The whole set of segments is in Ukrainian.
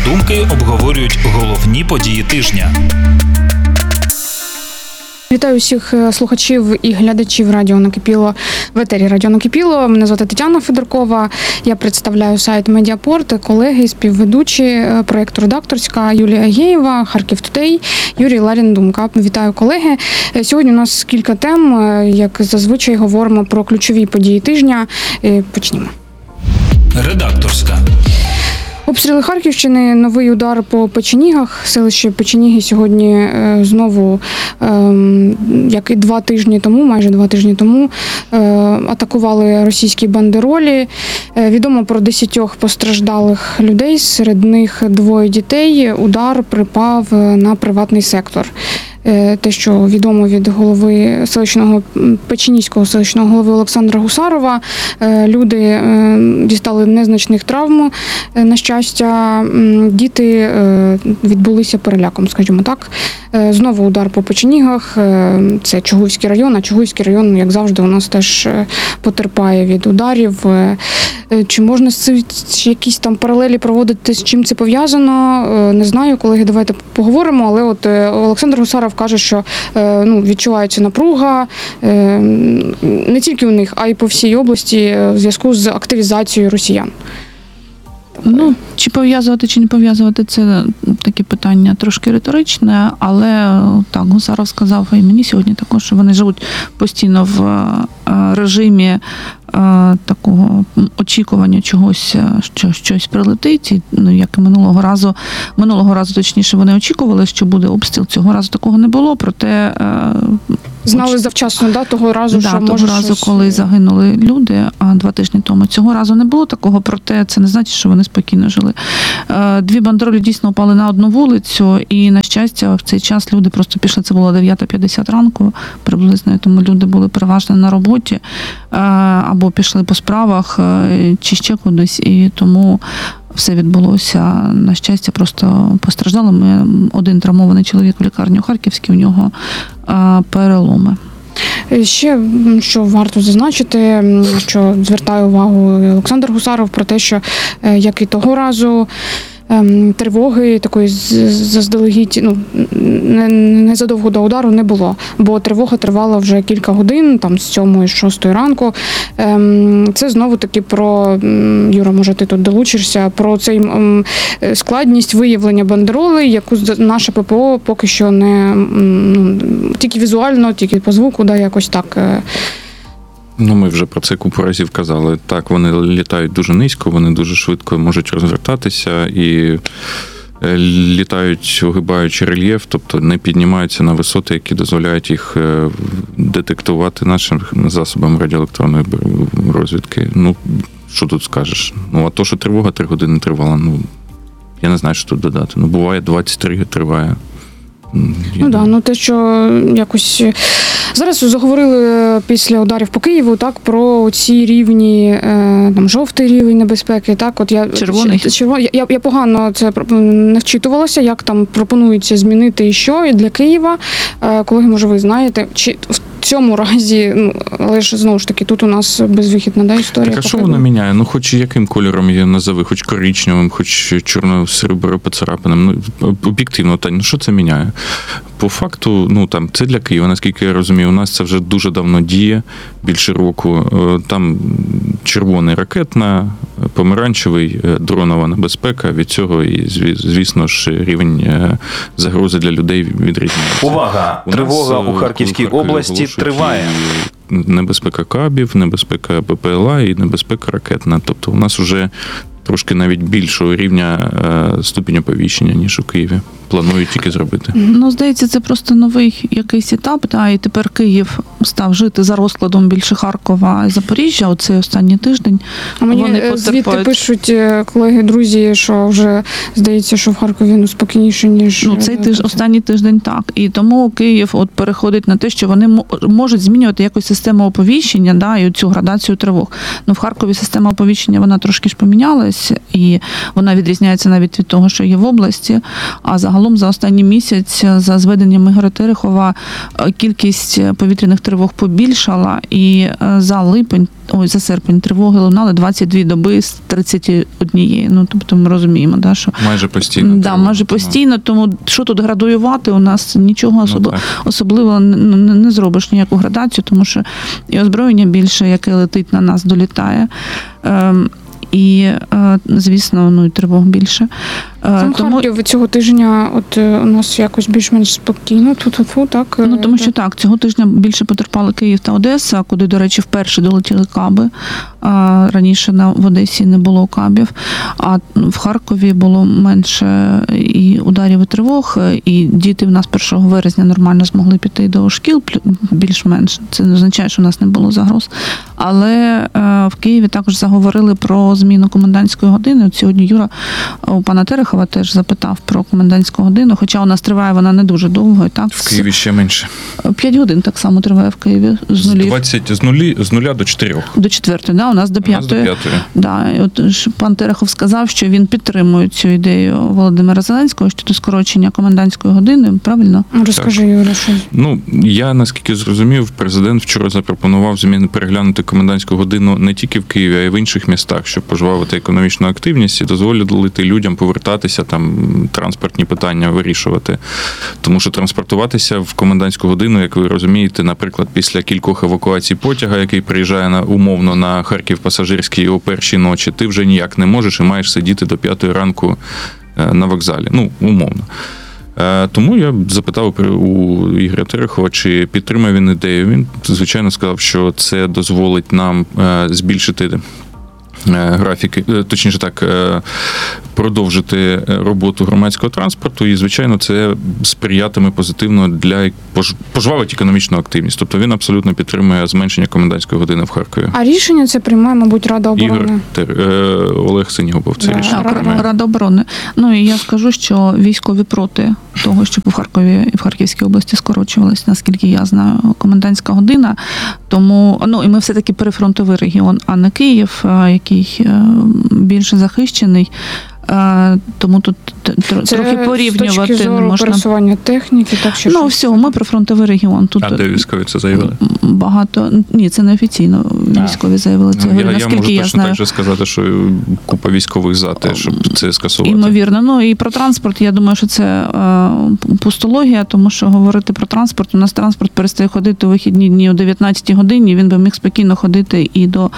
думки обговорюють головні події тижня. Вітаю всіх слухачів і глядачів Радіо Накипіло в етері Радіо Накипіло. Мене звати Тетяна Федоркова. Я представляю сайт Медіапорт, колеги, співведучі проєкту «Редакторська» Юлія Агєєва, Харків Тудей, Юрій Ларін-Думка. Вітаю, колеги. Сьогодні у нас кілька тем, як зазвичай говоримо про ключові події тижня. Почнімо. Редакторська. Обстріли Харківщини, новий удар по Печенігах. Селище Печеніги сьогодні знову, як і майже 2 тижні тому, атакували російські бандеролі. Відомо про 10 постраждалих людей, серед них 2 дітей. Удар припав на приватний сектор. Те, що відомо від голови Печенізького селищного голови Олександра Гусарова, люди дістали незначних травм, на щастя, діти відбулися переляком, скажімо так. Знову удар по Печенігах, це Чугуївський район, а Чугуївський район, як завжди, у нас теж потерпає від ударів. Чи можна якісь там паралелі проводити, з чим це пов'язано? Не знаю, колеги, давайте поговоримо, але от Олександр Гусаров каже, що відчувається напруга не тільки у них, а й по всій області в зв'язку з активізацією росіян. Чи пов'язувати, чи не пов'язувати, це таке питання трошки риторичне, але так, Гусаров сказав і мені сьогодні також, що вони живуть постійно в режимі такого очікування чогось, що щось прилетить. І, як і минулого разу точніше, вони очікували, що буде обстріл. Цього разу такого не було, проте знали завчасно, того разу, що може того разу, щось... коли загинули люди 2 тижні тому. Цього разу не було такого, проте це не значить, що вони спокійно жили. 2 бандеролі дійсно упали на одну вулицю, і, на щастя, в цей час люди просто пішли, це було 9:50 ранку приблизно, тому люди були переважно на роботі, або пішли по справах, чи ще кудись, і тому все відбулося, на щастя, просто постраждали. Один травмований чоловік в лікарні у Харківській, у нього переломи. Ще, що варто зазначити, що звертає увагу Олександр Гусаров про те, що, як і того разу, тривоги такої заздалегідь, незадовго до удару не було, бо тривога тривала вже кілька годин, з 7-6 ранку. Це знову-таки про, Юра, може ти тут долучишся, про цей складність виявлення бандеролей, яку наше ППО поки що не, тільки візуально, тільки по звуку, якось так. Ми вже про це купу разів казали. Так, вони літають дуже низько, вони дуже швидко можуть розвертатися і літають, огибаючи рельєф, тобто не піднімаються на висоти, які дозволяють їх детектувати нашим засобами радіоелектронної розвідки. Що тут скажеш? А то, що тривога 3 години тривала, я не знаю, що тут додати. Буває 23 триває. Те, що якось... Зараз заговорили після ударів по Києву, про ці рівні, жовтий рівень небезпеки, Червоний. Я погано це не вчитувалася, як там пропонується змінити і що, і для Києва. Колеги, може, ви знаєте, чи в цьому разі, але ж, знову ж таки, тут у нас безвихідна історія. Так, а що воно міняє? Хоч яким кольором її назови, хоч коричневим, хоч чорно-серебро поцарапаним. Об'єктивно, що це міняє? По факту, це для Києва, наскільки я розумію, у нас це вже дуже давно діє, більше року. Там червоний ракетна, помаранчевий дронова небезпека. Від цього і, звісно ж, рівень загрози для людей відрізняється. Увага! Тривога у Харківській області триває. Небезпека кабів, небезпека БПЛА і небезпека ракетна. Тобто у нас вже трошки навіть більшого рівня ступінь оповіщення, ніж у Києві. Планують тільки зробити. Здається, це просто новий якийсь етап, і тепер Київ став жити за розкладом більше Харкова і Запоріжжя. Оцей останній тиждень мені звідти пишуть колеги, друзі, що вже здається, що в Харкові спокійніше, ніж... Останній тиждень так. І тому Київ переходить на те, що вони можуть змінювати якось систему оповіщення, і цю градацію тривог. В Харкові система оповіщення, вона трошки ж помінялась, і вона відрізняється навіть від того, що є в області, а загалом за останній місяць, за зведеннями Ігоря Терехова, кількість повітряних тривог побільшала, і за серпень тривоги лунали 22 доби з 31. Ну, тобто ми розуміємо, да, що... Майже постійно. Да, майже постійно, тому що тут градуювати, у нас нічого особливо не зробиш ніяку градацію, тому що і озброєння більше, яке летить на нас, долітає. І, звісно, і тривог більше. Сам Харків цього тижня у нас якось більш-менш спокійно, так? Тому що так, цього тижня більше потерпали Київ та Одеса, куди, до речі, вперше долетіли каби. Раніше в Одесі не було кабів, а в Харкові було менше і ударів, і тривог, і діти в нас 1 вересня нормально змогли піти до шкіл, більш-менш. Це не означає, що у нас не було загроз. Але в Києві також заговорили про зміну комендантської години. От сьогодні Юра у пана Терехова теж запитав про комендантську годину, хоча у нас триває вона не дуже довго. І так, в Києві ще менше. 5 годин так само триває в Києві. З 0 до 4. До 4, да, у нас до 5. Да, і от пан Терехов сказав, що він підтримує цю ідею Володимира Зеленського щодо скорочення комендантської години, правильно? Розкажи, Юра, що... Я, наскільки зрозумів, президент вчора запропонував переглянути комендантську годину не тільки в Києві, а й в інших містах, щоб пожвавити економічну активність і дозволити людям повертатися, там транспортні питання вирішувати. Тому що транспортуватися в комендантську годину, як ви розумієте, наприклад, після кількох евакуацій потяга, який приїжджає умовно на Харків пасажирський о 1-й ночі, ти вже ніяк не можеш і маєш сидіти до 5-ї ранку на вокзалі. Умовно. Тому я запитав у Ігоря Терехова, чи підтримує він ідею. Він, звичайно, сказав, що це дозволить нам збільшити графіки, точніше так, продовжити роботу громадського транспорту, і, звичайно, це сприятиме позитивно для пожвавить економічну активність. Тобто він абсолютно підтримує зменшення комендантської години в Харкові. А рішення це приймає, мабуть, Рада оборони? Олег Синігубов це рішення приймає. Рада оборони. І я скажу, що військові проти того, щоб у Харкові і в Харківській області скорочувалась, наскільки я знаю, комендантська година. Тому, і ми все-таки перифронтовий регіон, а не Київ, який більше захищений. Тому тут трохи порівнювати з точки зору не можна. Пересування техніки, так що всього, ми прифронтовий регіон. Тут де військові це заявили? Багато. Ні, це не офіційно. Військові заявили це. Я можу точно так же сказати, що купа військових за те, щоб це скасувати. Імовірно. І про транспорт, я думаю, що це пустологія, тому що говорити про транспорт, у нас транспорт перестає ходити у вихідні дні о 19-й годині, він би міг спокійно ходити і до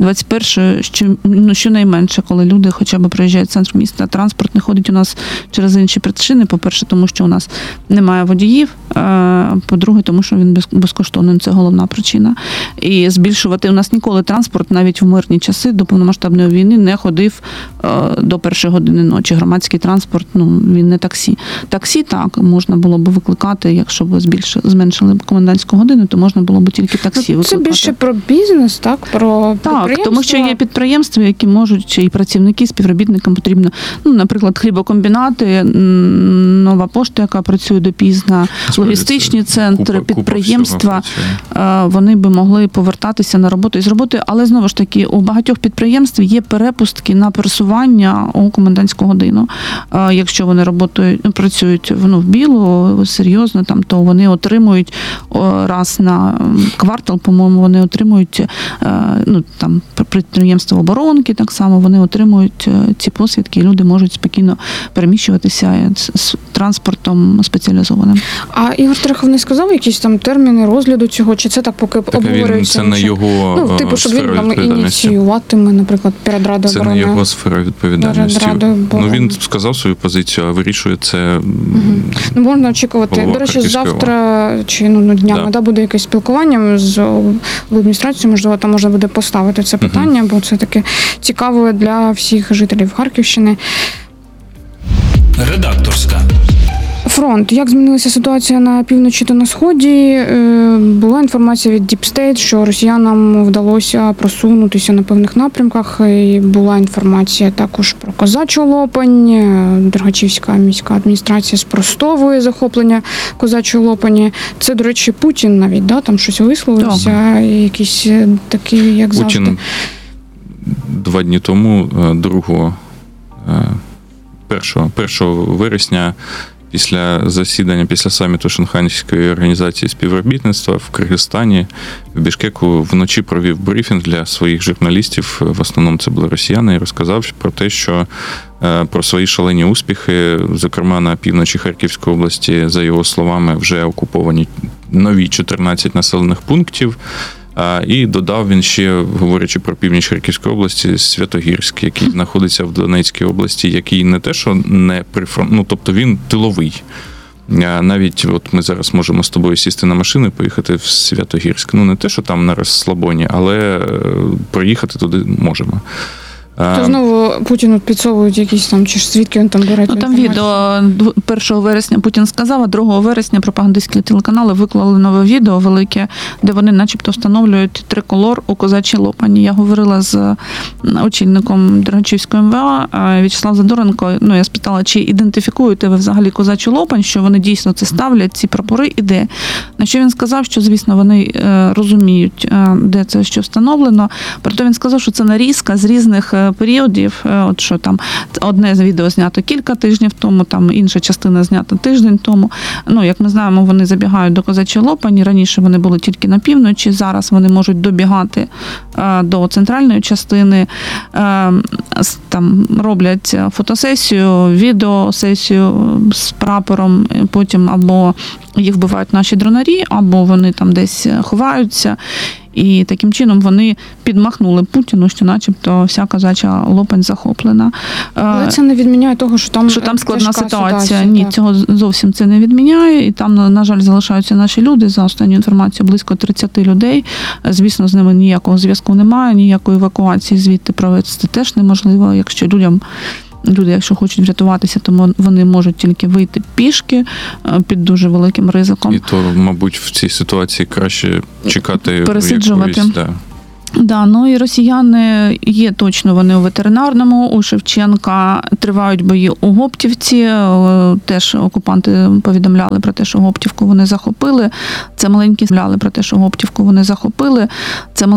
21-ї, щонайменше, коли люди хоча б приїжджають в центр міста. Транспорт не ходить у нас через інші причини. По-перше, тому що у нас немає водіїв. По-друге, тому що він безкоштовний. Це головна причина. І збільшувати у нас ніколи транспорт, навіть в мирні часи до повномасштабної війни, не ходив до 1-ї години ночі. Громадський транспорт, він не таксі. Таксі, так, можна було б викликати, якщо б зменшили комендантську годину, то можна було б тільки таксі викликати. Це більше про бізнес, так? Про підприємства? Так, тому що є підприємства, які можуть, і працівники, співробітникам потрібно, наприклад, хлібокомбінати, Нова пошта, яка працює допізна, логістичні центри, підприємства, вони би могли повертатися на роботу із роботи, але знову ж таки у багатьох підприємств є перепустки на пересування у комендантську годину. Якщо вони працюють в білу, серйозно, то вони отримують раз на квартал, по-моєму, вони отримують, підприємства оборонки так само, вони отримують ці посвідки, і люди можуть спокійно переміщуватися з транспортом спеціалізованим. А Ігор Терехов не сказав якісь там терміни розгляду цього, чи це так поки обговорюється? Це не його щоб він ініціюватиме, наприклад, перед Радою оборони. Це не його сфера відповідальності. Він сказав свою позицію, а вирішує це. Можна очікувати. До речі, завтра чи днями буде якесь спілкування з адміністрацією, можливо, там можна буде поставити це питання, бо це таке цікаве для всіх жителів Харківщини. Редакторська. Фронт. Як змінилася ситуація на півночі та на сході? Була інформація від Deep State, що росіянам вдалося просунутися на певних напрямках. І була інформація також про Козачу Лопань. Дергачівська міська адміністрація спростовує захоплення Козачої Лопані. Це, до речі, Путін навіть, там щось висловився. Якісь такі, як завжди. Путін 2 дні тому, 1 вересня, після засідання, після саміту Шанхайської організації співробітництва в Киргизстані, в Бішкеку вночі провів брифінг для своїх журналістів, в основному це були росіяни, і розказав про те, що про свої шалені успіхи, зокрема на півночі Харківської області, за його словами, вже окуповані нові 14 населених пунктів. І додав він ще, говорячи про північ Харківської області, Святогірськ, який знаходиться в Донецькій області, який не те, що не тобто він тиловий. Навіть от ми зараз можемо з тобою сісти на машину і поїхати в Святогірськ. Не те, що там на розслабоні, але проїхати туди можемо. То знову Путіну підсовують якісь там, чи ж звідки він там бере? Там відео 1 вересня Путін сказав, а 2 вересня пропагандистські телеканали виклали нове відео велике, де вони начебто встановлюють триколор у Козачій Лопані. Я говорила з очільником Дергачівської МВА В'ячеслав Задоренко, я спитала, чи ідентифікуєте ви взагалі Козачу Лопань, що вони дійсно це ставлять, ці прапори, і де. На що він сказав, що, звісно, вони розуміють, де це що встановлено. Проте він сказав, що це нарізка з різних періодів, от що там одне відео знято кілька тижнів тому, там інша частина знята тиждень тому. Як ми знаємо, вони забігають до Козачої Лопані. Раніше вони були тільки на півночі, зараз вони можуть добігати до центральної частини, там роблять фотосесію, відеосесію з прапором, потім або їх вбивають наші дронарі, або вони там десь ховаються. І таким чином вони підмахнули Путіну, що начебто вся Козача Лопань захоплена. Але це не відміняє того, що там складна ситуація. Так. Ні, цього зовсім це не відміняє. І там, на жаль, залишаються наші люди. За останню інформацію, близько 30 людей. Звісно, з ними ніякого зв'язку немає, ніякої евакуації звідти провести теж неможливо. Якщо люди, якщо хочуть врятуватися, то вони можуть тільки вийти пішки під дуже великим ризиком. І то, мабуть, в цій ситуації краще чекати пересиджувати. Да. І росіяни є точно, вони у Ветеринарному, у Шевченка, тривають бої у Гоптівці, теж окупанти повідомляли про те, що Гоптівку вони захопили. Це маленькі